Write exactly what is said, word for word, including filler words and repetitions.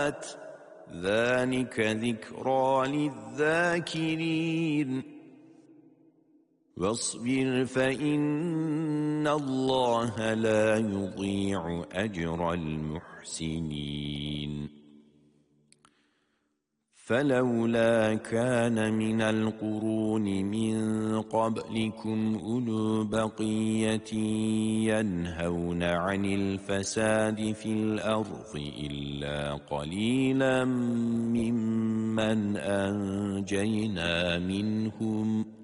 الآيات ذلك ذكرى للذاكرين واصبر فإن الله لا يضيع أجر المحسنين فلولا كان من القرون من قبلكم أولو بقية ينهون عن الفساد في الأرض إلا قليلا ممن أنجينا منهم